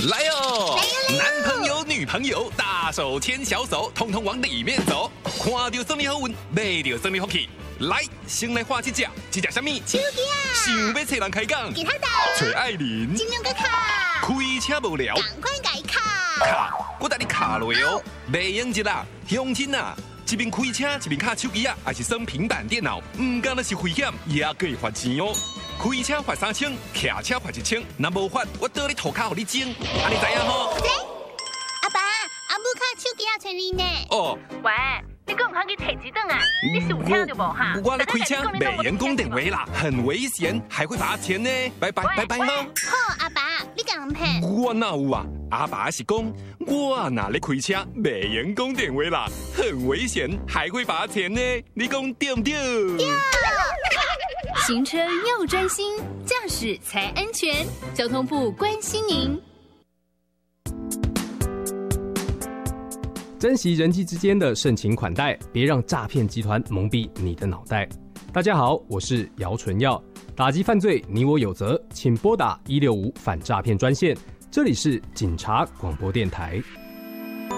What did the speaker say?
来哦！男朋友、女朋友，大手牵小手，统统往里面走。看到生理好运，买到生理福气。来，先来画一只什么？ 手机啊！ 想要找人开讲， 给他打。 找艾琳。 金牛哥卡。 开车无聊， 赶快改卡。 卡，我带你卡落哦。袂用一啦，乡亲啊！一边开车一边卡手机啊，还是耍平板电脑，唔干那是危险，也可以罚钱哦。开车罚3000，骑车罚1000，若无罚，我倒你涂骹互你整，安尼知影吼？ 阿爸，阿母卡手机也找你呢。 哦， 喂，你敢唔通去摕一顿啊？你是有听到无哈？ 我咧开车袂用讲电话啦，很危险，还会罚钱呢。拜拜拜拜哈。 好，阿爸，你敢唔骗？ 我哪有啊？阿爸是讲，我哪咧开车袂用讲电话啦，很危险，还会罚钱呢。你讲对唔对？ 对。 行车要专心，驾驶才安全。交通部关心您。 珍惜人际之间的盛情款待，别让诈骗集团蒙蔽你的脑袋。大家好，我是姚纯耀。打击犯罪，你我有责，请拨打165反诈骗专线。这里是警察广播电台。